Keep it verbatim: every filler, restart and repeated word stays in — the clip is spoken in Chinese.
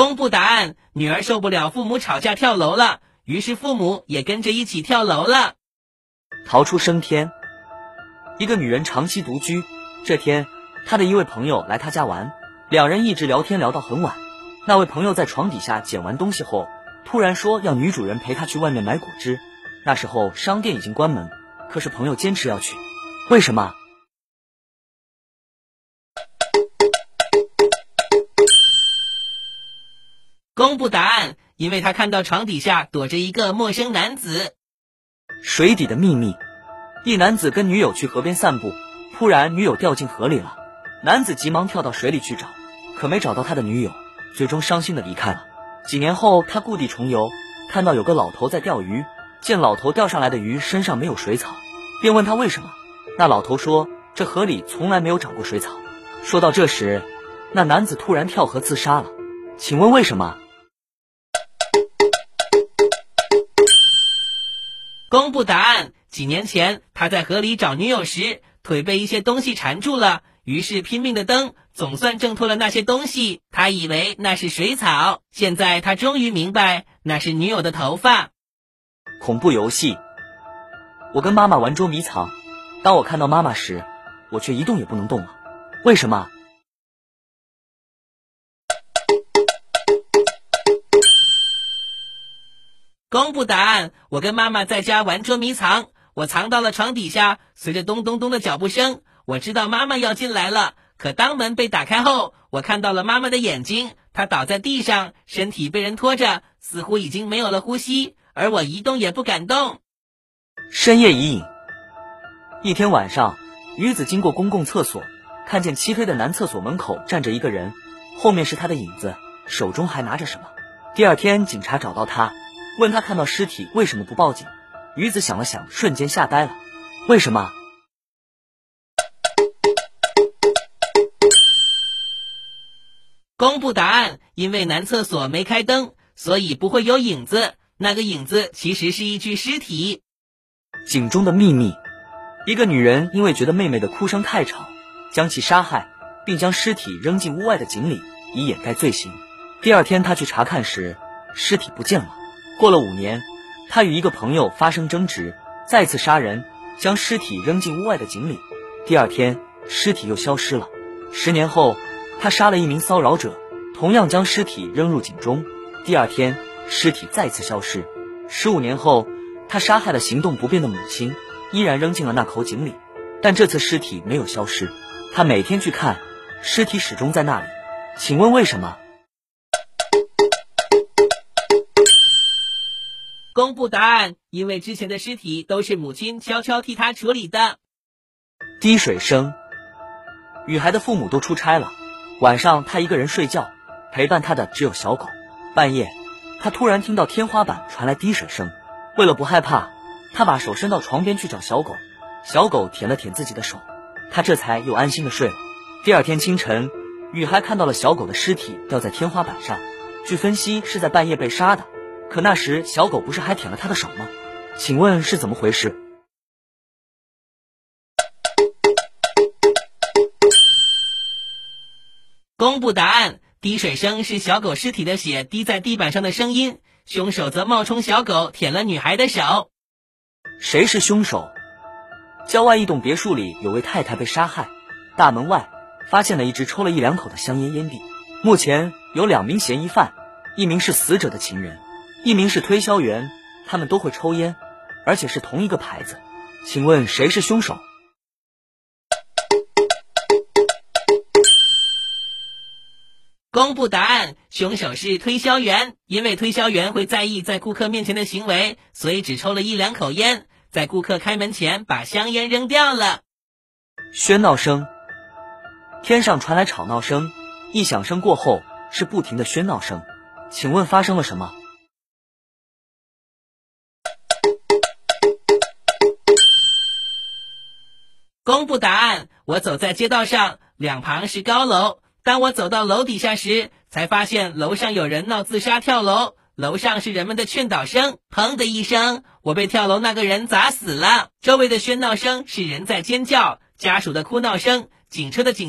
公布答案，女儿受不了父母吵架跳楼了，于是父母也跟着一起跳楼了。 逃出升天。一个女人长期独居，这天她的一位朋友来她家玩，两人一直聊天聊到很晚。那位朋友在床底下捡完东西后，突然说要女主人陪他去外面买果汁。那时候商店已经关门，可是朋友坚持要去。为什么？ 公布答案，因为他看到床底下躲着一个陌生男子。 水底的秘密。一男子跟女友去河边散步，突然女友掉进河里了，男子急忙跳到水里去找，可没找到他的女友，最终伤心的离开了。几年后，他故地重游，看到有个老头在钓鱼，见老头钓上来的鱼身上没有水草，便问他为什么。那老头说，这河里从来没有长过水草。说到这时，那男子突然跳河自杀了。请问为什么？ 公布答案，几年前他在河里找女友时，腿被一些东西缠住了，于是拼命的蹬，总算挣脱了那些东西。他以为那是水草，现在他终于明白那是女友的头发。 恐怖游戏。我跟妈妈玩捉迷藏，当我看到妈妈时，我却一动也不能动了。为什么？ 公布答案，我跟妈妈在家玩捉迷藏，我藏到了床底下，随着咚咚咚的脚步声，我知道妈妈要进来了。可当门被打开后，我看到了妈妈的眼睛，她倒在地上，身体被人拖着，似乎已经没有了呼吸，而我一动也不敢动。 深夜遗影。一天晚上，女子经过公共厕所，看见漆黑的男厕所门口站着一个人，后面是他的影子，手中还拿着什么。第二天警察找到他，问他看到尸体为什么不报警。女子想了想，瞬间吓呆了。为什么？ 公布答案，因为男厕所没开灯，所以不会有影子，那个影子其实是一具尸体。 井中的秘密。一个女人因为觉得妹妹的哭声太吵，将其杀害，并将尸体扔进屋外的井里，以掩盖罪行。第二天她去查看时，尸体不见了。过了五年，她与一个朋友发生争执，再次杀人，将尸体扔进屋外的井里。第二天尸体又消失了。十年后，她杀了一名骚扰者，同样将尸体扔入井中。第二天尸体再次消失。十五年后，她杀害了行动不便的母亲，依然扔进了那口井里，但这次尸体没有消失。她每天去看，尸体始终在那里。请问为什么？ 公布答案，因为之前的尸体都是母亲悄悄替她处理的。 滴水声。女孩的父母都出差了，晚上她一个人睡觉，陪伴她的只有小狗。半夜，她突然听到天花板传来滴水声，为了不害怕，她把手伸到床边去找小狗。小狗舔了舔自己的手，她这才又安心的睡了。第二天清晨，女孩看到了小狗的尸体掉在天花板上，据分析是在半夜被杀的。可那时小狗不是还舔了她的手吗？请问是怎么回事？ 公布答案，滴水声是小狗尸体的血滴在地板上的声音，凶手则冒充小狗舔了女孩的手。 谁是凶手？郊外一栋别墅里有位太太被杀害，大门外发现了一只抽了一两口的香烟烟蒂。目前有两名嫌疑犯，一名是死者的情人，一名是推销员，他们都会抽烟，而且是同一个牌子。请问谁是凶手？ 公布答案，凶手是推销员，因为推销员会在意在顾客面前的行为，所以只抽了一两口烟，在顾客开门前把香烟扔掉了。 喧闹声。天上传来吵闹声，一响声过后是不停的喧闹声。请问发生了什么？ 公布答案，我走在街道上，两旁是高楼。当我走到楼底下时，才发现楼上有人闹自杀跳楼，楼上是人们的劝导声。砰的一声，我被跳楼那个人砸死了。周围的喧闹声是人在尖叫，家属的哭闹声，警车的警